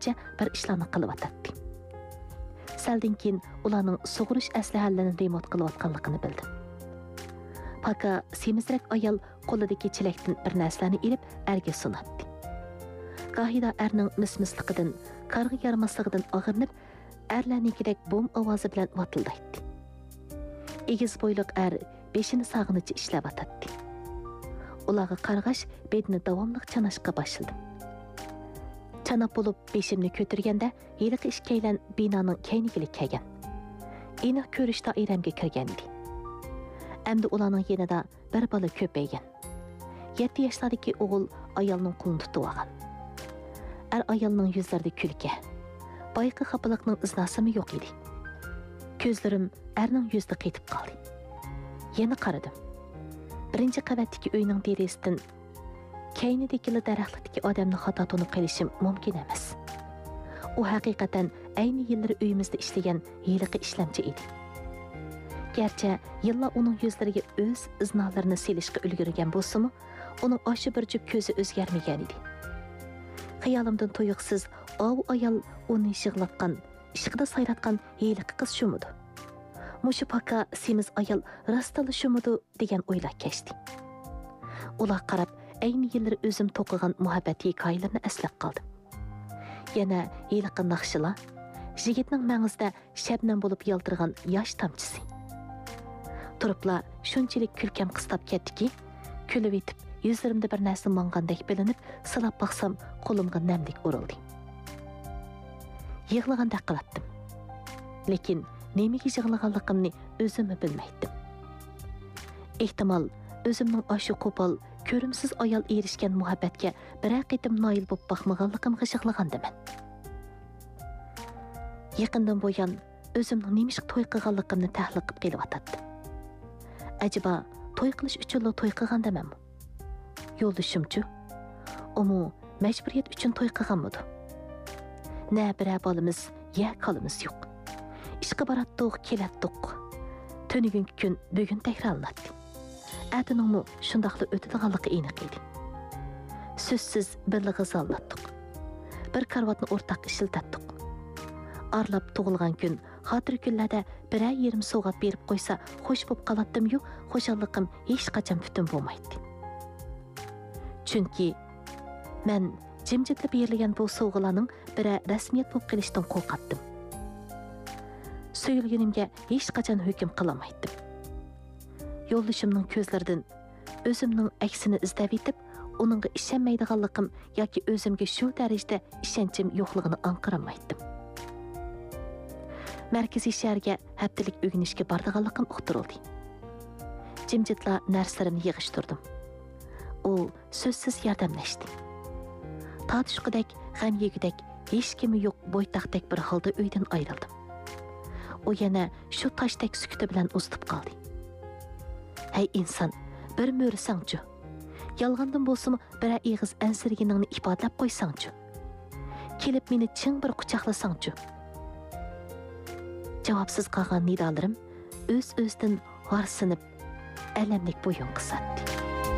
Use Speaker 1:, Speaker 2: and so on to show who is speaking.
Speaker 1: soatcha bir ishlarni qilyotdi. Saldan keyin ularning sug'urish aslahalarini remont qilayotganligini bildim. Paka semizrak ayol qo'lidagi chelakdan bir narsalarni ilib erga sunatdi. Gahida erning mismisliqidan, qarg'i yarmasligidan og'irnib, erlarnikidek bom ovozi bilan vatildaydi. Egiz bo'yliq er beshini sog'inicha ishlayotdi. Ularga qarg'ash bedini davomli chanashga boshladim. Chanab bo'lib beshimni ko'targanda yiliqi ishkaylan binoning kayniga kelgan. Aniq ko'rish doiramga kirgan edi. Endi ularning yanida bir bola ko'paygan. 7 yoshlardagi o'g'il ayolning qo'lini tutib olgan. Ayolning yuzlarida kulki. Bayqi xafalikning iznasimi yo'q edi. Ko'zlarim erning yuzida qetib qoldi. Yana qaradim. Birinchi qavatdagi uyning deresidan kaynidagi daraxtdagi odamni xato tunib qilishim mumkin emas. U haqiqatan ayni yillar uyimizda ishlagan yiliqi ishlamchi edi. Gerçi yillar uning yuzlariga o'z iznalarini silishga ulgurgan bo'lsa-mu, uning oshi bir jup ko'zi o'zgarmagan edi. Xiyolimdan to'yiqsiz ov ayol uni yig'latgan, ishqida sayratgan yiliqi qiz shumidi. Mushu paka semiz ayol rastali shumidi degan o'ylar kechdi. Ular qarab ayni yillar o'zim to'qigan muhabbat hikoyalarini eslab qoldim. Yana yiliqi naqshlar, yigitning mang'izda shabnam bo'lib yaltirgan yosh tamchisi. Turibla shunchalik kulkam qistab ketdiki, kulib etib yuzlarimda bir narsa mangandek bilinib, silab baqsam qo'limga namlik urildi. Yig'lagandek qilatdim. Lekin nemaga yig'laganligimni o'zim bilmaydim. Ehtimol o'zimning ashu qo'pol, ko'rimsiz ayol erishgan muhabbatga bir qitim noil bo'lib baxmaganligimga yig'lagandiman. Yaqindan bo'yan o'zimning nemish to'y qilganligimni tahlil qilib kelyotdim. Acaba to'y qilish uchun to'y qilgandamanmi? Yo'ldoshimchi, umu majburiyat uchun to'y qilganmidi? Na bir bolamiz, ya qolimiz yo'q. Ishqa baratdiq, kelatdiq. Tunigungi kun bugun takrorlanadi. Atiningmi shundaqli o'tadiganligi aniq edi. So'zsiz birga g'izallatdik. Bir karvatni o'rtaq ishiltatdik. Arlab tug'ilgan kun, xotir kunlarda birer yerim so'g'at berib qo'ysa, xo'sh bo'lib qolatdim-yu, xo'shalliqim hech qachon butun bo'lmaydi. Chunki men jimjitlab berilgan bu sovg'alarning biri rasmiyat bo'lib qilishdan qo'rqatdim. So'yilganimga hech qachon hukm qilolmaydim. Yo'ldoshimning ko'zlaridan o'zimning aksini izlab etib, uningga ishonmaydiganligim yoki o'zimga shu darajada ishonchim yo'qligini anqiramaydim. Markaziy shaharga haftalik o'rganishga bordiganligim uqtirildi. Jimjitla narsalarni yig'ishtirdim. U so'zsiz yordamlashdi. Tatishqidek, g'am yegidek, hech kimi yo'q bo'ytaqdek bir holda uydan ayrildim. U yana shu tashdek sukuti bilan ustib qoldi. Hey inson, bir mo'risangchi. Yolg'ondan bo'lsa-mu, bir ig'iz ansirginingni ifodalab qo'ysangchi. Kelib meni ching bir quchoqlasangchi. Javobsiz qolgan nidolarim o'z-o'zidan g'arsinib, alamlik bo'yin qisatdi.